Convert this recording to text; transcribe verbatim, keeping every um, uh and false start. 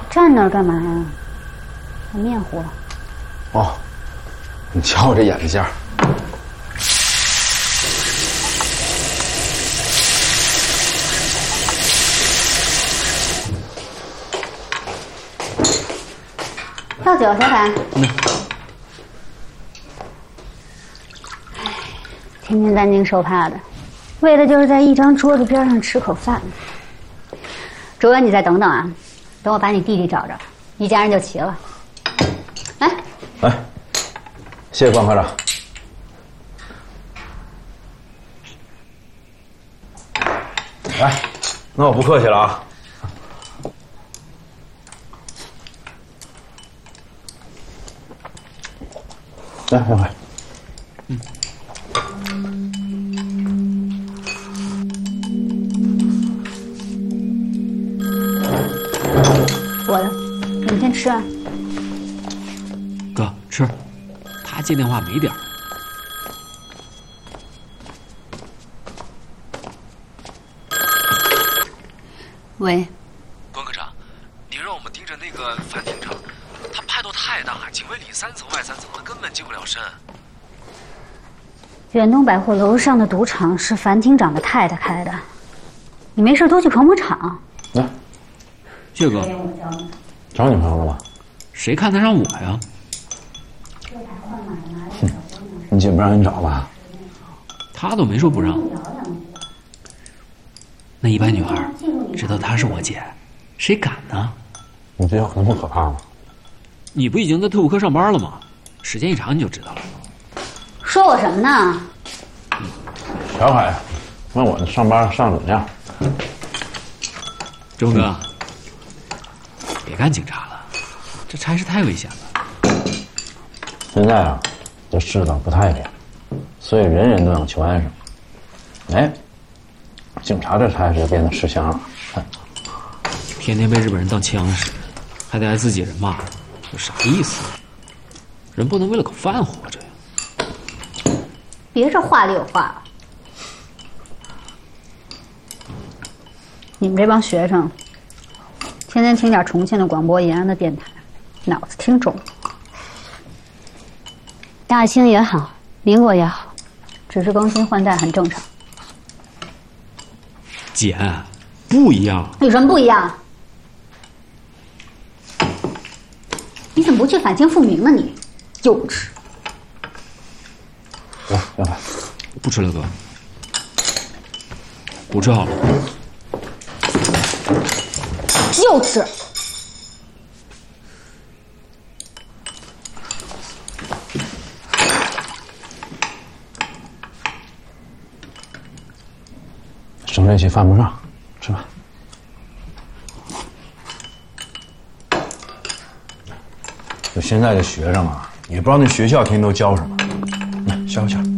站那儿干嘛呀？还面糊。 哦，你瞧我这眼力劲儿。 倒酒，小凯。嗯。唉，天天担惊受怕的，为的就是在一张桌子边上吃口饭。卓哥，你再等等啊，等我把你弟弟找着，一家人就齐了。来。 哎，谢谢关科长。来，那我不客气了啊。来，小海。嗯。 我的，你们先吃啊。 哥，吃。他接电话没点儿。 喂。 关科长，你让我们盯着那个范厅长，他派头太大，警卫里三层外三层的，根本近不了身。 远东百货楼上的赌场是樊厅长的太太开的，你没事多去捧捧场。 来， 谢哥， 找女朋友了吗？ 谁看得上我呀？ 哼，你姐不让你找吧？ 她都没说不让。那一般女孩知道她是我姐，谁敢呢？ 你这有那么可怕吗？ 你不已经在特务科上班了吗？时间一长你就知道了。 说我什么呢？ 小海，问我上班上怎么样？ 钟哥，别干警察了，这差事太危险了。 现在啊，这世道不太平，所以人人都想求安生。哎，警察这差事就变得吃香了。 天天被日本人当枪使，还得挨自己人骂，有啥意思？人不能为了口饭活着呀。 别这话里有话了。你们这帮学生，天天听点重庆的广播、延安的电台，脑子听肿了。大兴也好，民国也好，只是更新换代很正常。 姐，不一样。 有什么不一样？你怎么不去反清复明呢？你幼稚。 来，小海， 不吃了，哥。我吃好了。 就吃。 省这些犯不上，吃吧。就现在的学生啊，也不知道那学校天天都教什么。来，消消。